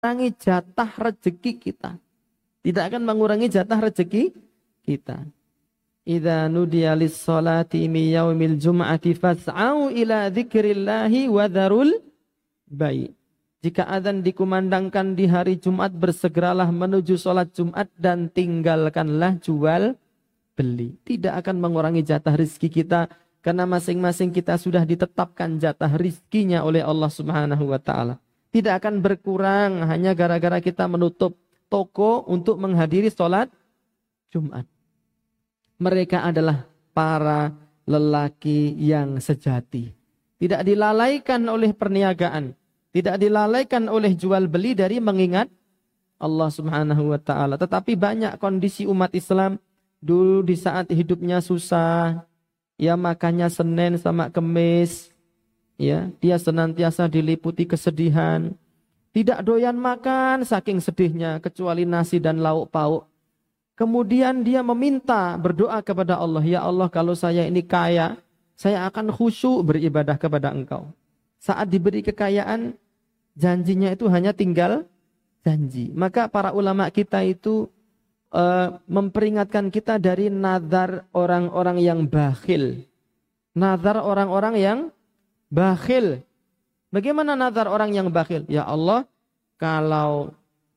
mengurangi jatah rezeki kita. Tidak akan mengurangi jatah rezeki kita. Idza nudiya lis-salati min yaumil jum'ati fas'au ila dzikrillahi wa dzarul bai'. Jika azan dikumandangkan di hari Jumat, bersegeralah menuju sholat Jumat dan tinggalkanlah jual beli. Tidak akan mengurangi jatah rizki kita, karena masing-masing kita sudah ditetapkan jatah rizkinya oleh Allah Subhanahu wa ta'ala. Tidak akan berkurang hanya gara-gara kita menutup toko untuk menghadiri sholat Jumat. Mereka adalah para lelaki yang sejati. Tidak dilalaikan oleh perniagaan. Tidak dilalaikan oleh jual beli dari mengingat Allah Subhanahu wa ta'ala. Tetapi banyak kondisi umat Islam dulu di saat hidupnya susah, ya makannya Senin sama Kemis, ya dia senantiasa diliputi kesedihan, tidak doyan makan saking sedihnya kecuali nasi dan lauk pauk. Kemudian dia meminta, berdoa kepada Allah, ya Allah kalau saya ini kaya, saya akan khusyuk beribadah kepada Engkau. Saat diberi kekayaan, janjinya itu hanya tinggal janji. Maka para ulama kita itu memperingatkan kita dari nazar orang-orang yang bakhil. Nazar orang-orang yang bakhil. Bagaimana nazar orang yang bakhil? Ya Allah, kalau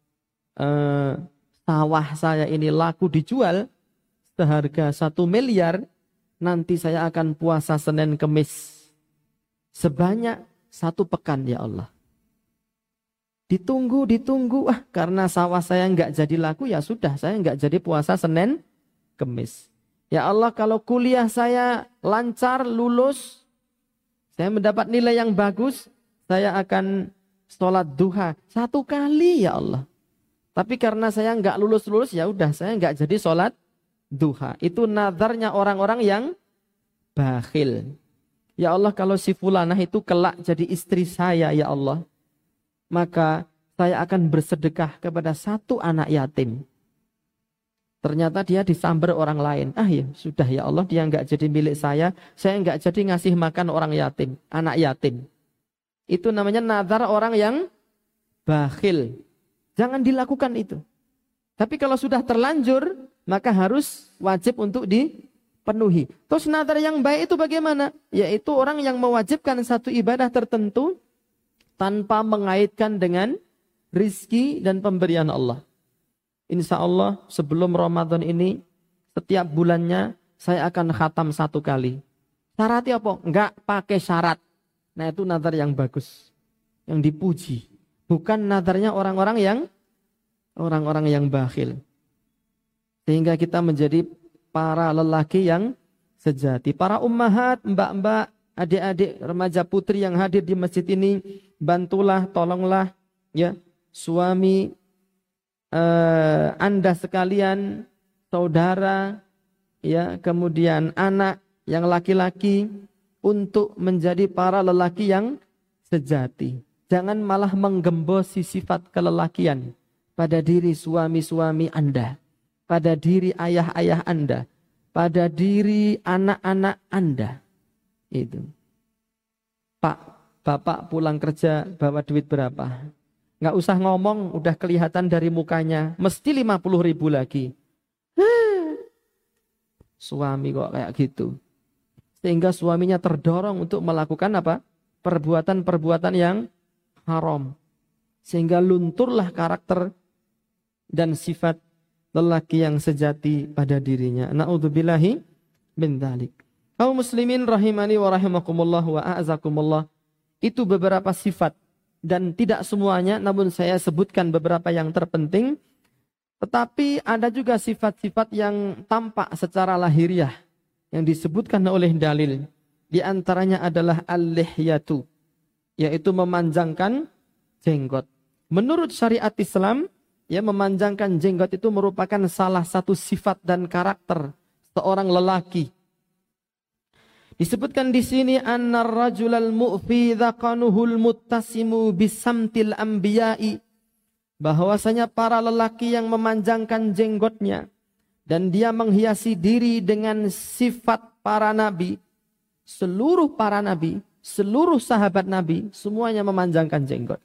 sawah saya ini laku dijual seharga 1 miliar, nanti saya akan puasa Senin Kemis sebanyak 1 pekan ya Allah. Ditunggu, karena sawah saya nggak jadi laku, ya sudah, saya nggak jadi puasa Senin Kemis. Ya Allah, kalau kuliah saya lancar, lulus, saya mendapat nilai yang bagus, saya akan sholat duha 1 kali ya Allah. Tapi karena saya nggak lulus, ya udah, saya nggak jadi sholat duha. Itu nazarnya orang-orang yang bakhil. Ya Allah, kalau si fulanah itu kelak jadi istri saya ya Allah, maka saya akan bersedekah kepada 1 anak yatim. Ternyata dia disamber orang lain. Ah ya sudah ya Allah, dia nggak jadi milik saya nggak jadi ngasih makan orang yatim, anak yatim. Itu namanya nazar orang yang bakhil. Jangan dilakukan itu. Tapi kalau sudah terlanjur, maka harus wajib untuk dipenuhi. Terus nazar yang baik itu bagaimana? Yaitu orang yang mewajibkan satu ibadah tertentu tanpa mengaitkan dengan rizki dan pemberian Allah. Insya Allah sebelum Ramadan ini, setiap bulannya saya akan khatam 1 kali. Syaratnya apa? Enggak pakai syarat. Nah itu nazar yang bagus, yang dipuji. Bukan nazarnya orang-orang yang bakhil. Sehingga kita menjadi para lelaki yang sejati. Para ummahat, mbak-mbak, adik-adik, remaja putri yang hadir di masjid ini, bantulah, tolonglah ya suami Anda sekalian, saudara, ya kemudian anak yang laki-laki, untuk menjadi para lelaki yang sejati. Jangan malah menggembosi sifat kelelakian pada diri suami-suami Anda, pada diri ayah-ayah Anda, pada diri anak-anak Anda. Itu. Pak, bapak pulang kerja bawa duit berapa? Nggak usah ngomong, udah kelihatan dari mukanya. Mesti 50.000 lagi. Suami kok kayak gitu. Sehingga suaminya terdorong untuk melakukan apa? Perbuatan-perbuatan yang haram. Sehingga lunturlah karakter dan sifat lelaki yang sejati pada dirinya. Na'udzubillahi min dzalik. Kaum muslimin rahimani wa rahimakumullah wa a'azakumullah. Itu beberapa sifat. Dan tidak semuanya, namun saya sebutkan beberapa yang terpenting. Tetapi ada juga sifat-sifat yang tampak secara lahiriah yang disebutkan oleh dalil. Di antaranya adalah al-lihyatu, yaitu memanjangkan jenggot. Menurut syariat Islam, ya memanjangkan jenggot itu merupakan salah satu sifat dan karakter seorang lelaki. Disebutkan di sini annar rajulal mu'fi dhaqanuhul muttasimu bisamtil anbiya'i, bahwasanya para lelaki yang memanjangkan jenggotnya dan dia menghiasi diri dengan sifat para nabi, seluruh para nabi, seluruh sahabat nabi semuanya memanjangkan jenggot.